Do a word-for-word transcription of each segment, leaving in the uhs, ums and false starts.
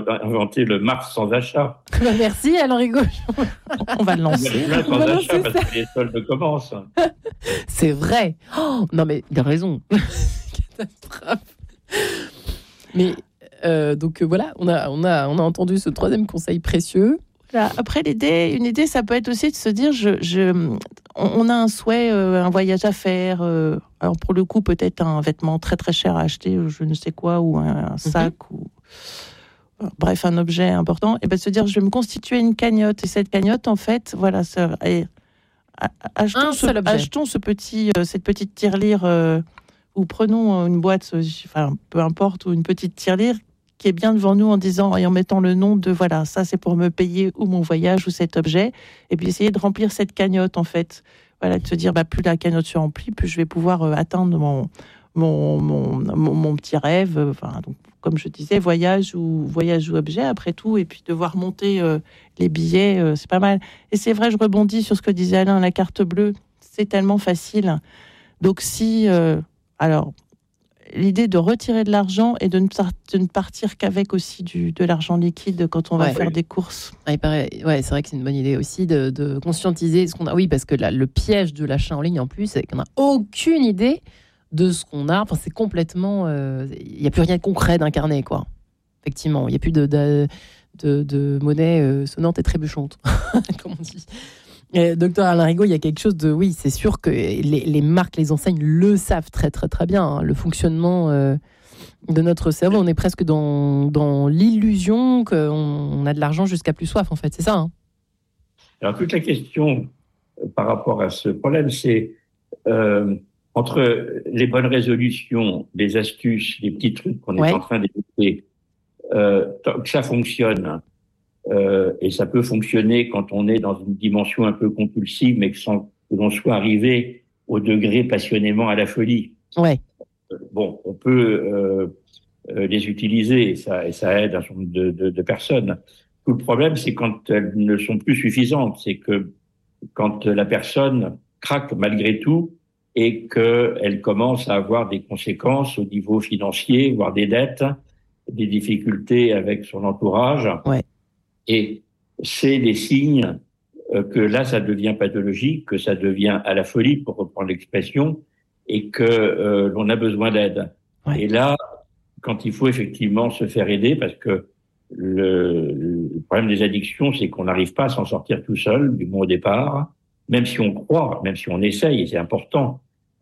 inventé le Mars sans achat. Bah merci, Alain Rigaud. On va le lancer. Le sans On va achat lancer parce ça. que les soldes commencent. C'est vrai. Oh, non, mais il a raison. Catastrophe. Mais euh, donc euh, voilà, on a, on, a, on a entendu ce troisième conseil précieux. Voilà. Après, l'idée, une idée, ça peut être aussi de se dire, je, je, on, on a un souhait, euh, un voyage à faire. Euh, alors pour le coup, peut-être un vêtement très très cher à acheter, je ne sais quoi, ou un, un sac, mm-hmm. ou bref, un objet important. Et ben se dire, je vais me constituer une cagnotte. Et cette cagnotte, en fait, voilà, ça, et, achetons, ce, achetons ce petit, euh, cette petite tirelire, euh, ou prenons une boîte, enfin peu importe, ou une petite tirelire qui est bien devant nous en disant et en mettant le nom de voilà, ça c'est pour me payer ou mon voyage ou cet objet, et puis essayer de remplir cette cagnotte en fait. Voilà, de se dire bah plus la cagnotte se remplit, plus je vais pouvoir euh, atteindre mon mon, mon mon mon petit rêve. Euh, enfin donc comme je disais, voyage ou voyage ou objet après tout, et puis devoir monter euh, les billets, euh, c'est pas mal. Et c'est vrai, je rebondis sur ce que disait Alain, la carte bleue, c'est tellement facile. Donc si euh, alors l'idée de retirer de l'argent et de ne, de ne partir qu'avec aussi du, de l'argent liquide quand on va ouais, faire oui. des courses. Ah, il paraît, ouais, c'est vrai que c'est une bonne idée aussi de, de conscientiser ce qu'on a. Oui, parce que là, le piège de l'achat en ligne en plus, c'est qu'on n'a aucune idée de ce qu'on a. Enfin, c'est complètement. Il euh, n'y a plus rien de concret d'incarné, quoi. Effectivement, il n'y a plus de, de, de, de monnaie euh, sonnante et trébuchante, comme on dit. Euh, docteur Alain Rigaud, il y a quelque chose de... Oui, c'est sûr que les, les marques, les enseignes le savent très, très, très bien. Hein, le fonctionnement euh, de notre cerveau, on est presque dans, dans l'illusion qu'on on a de l'argent jusqu'à plus soif, en fait. C'est ça, hein. Alors, toute la question euh, par rapport à ce problème, c'est euh, entre les bonnes résolutions, les astuces, les petits trucs qu'on ouais. est en train d'écouter, euh, que ça fonctionne, Euh, et ça peut fonctionner quand on est dans une dimension un peu compulsive, mais que sans que l'on soit arrivé au degré passionnément à la folie. Ouais. Euh, bon, on peut euh, euh, les utiliser et ça, et ça aide un certain nombre de, de, de personnes. Tout le problème, c'est quand elles ne sont plus suffisantes. C'est que quand la personne craque malgré tout et qu'elle commence à avoir des conséquences au niveau financier, voire des dettes, des difficultés avec son entourage. Ouais. Et c'est les signes que là, ça devient pathologique, que ça devient à la folie, pour reprendre l'expression, et que euh, l'on a besoin d'aide. Ouais. Et là, quand il faut effectivement se faire aider, parce que le, le problème des addictions, c'est qu'on n'arrive pas à s'en sortir tout seul, du moins au départ, même si on croit, même si on essaye, et c'est important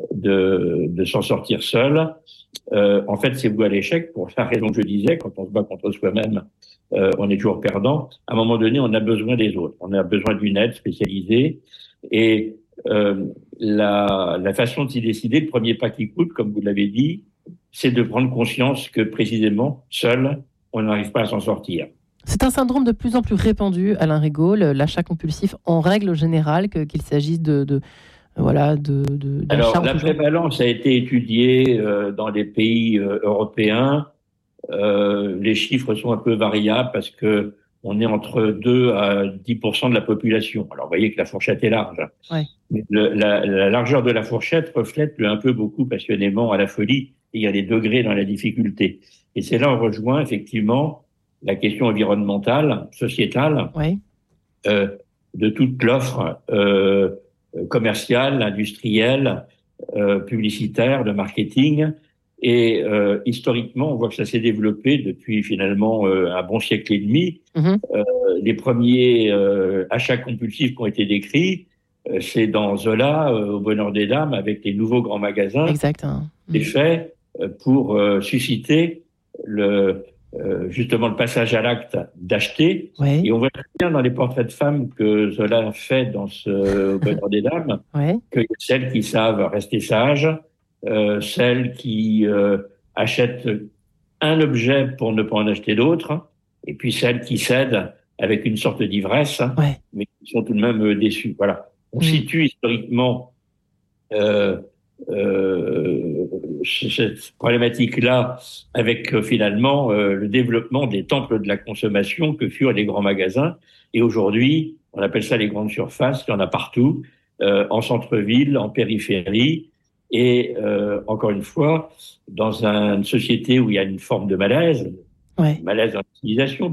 de, de s'en sortir seul. Euh, en fait, c'est voué à l'échec pour la raison que je disais, quand on se bat contre soi-même, euh, on est toujours perdant. À un moment donné, on a besoin des autres. On a besoin d'une aide spécialisée. Et euh, la, la façon de s'y décider, le premier pas qui coûte, comme vous l'avez dit, c'est de prendre conscience que précisément, seul, on n'arrive pas à s'en sortir. C'est un syndrome de plus en plus répandu, Alain Rigaud, l'achat compulsif en règle générale, que, qu'il s'agisse de... de... Voilà, de, de, Alors, la prévalence a été étudiée euh, dans les pays euh, européens. Euh, les chiffres sont un peu variables parce que on est entre deux à dix pour cent de la population. Alors, vous voyez que la fourchette est large. Ouais. Mais le, la, la largeur de la fourchette reflète le un peu beaucoup passionnément à la folie. Et il y a des degrés dans la difficulté. Et c'est là où on rejoint effectivement la question environnementale, sociétale, ouais. euh, de toute l'offre euh, commercial, industriel, euh, publicitaire, de marketing. Et euh, historiquement, on voit que ça s'est développé depuis finalement euh, un bon siècle et demi. Mm-hmm. Euh, les premiers euh, achats compulsifs qui ont été décrits, euh, c'est dans Zola, euh, au Bonheur des Dames, avec les nouveaux grands magasins. Exact. Hein. Des mm-hmm. faits euh, pour euh, susciter le Euh, justement le passage à l'acte d'acheter. Ouais. Et on voit très bien dans les portraits de femmes que Zola fait dans ce Bonheur des Dames, ouais. que celles qui savent rester sages, euh, celles qui euh, achètent un objet pour ne pas en acheter d'autres, et puis celles qui cèdent avec une sorte d'ivresse, ouais. mais qui sont tout de même déçues. Voilà. On mmh. situe historiquement euh, Euh, cette problématique-là avec euh, finalement euh, le développement des temples de la consommation que furent les grands magasins. Et aujourd'hui, on appelle ça les grandes surfaces, il y en a partout, euh, en centre-ville, en périphérie. Et euh, encore une fois, dans une société où il y a une forme de malaise, ouais. malaise dans l'utilisation,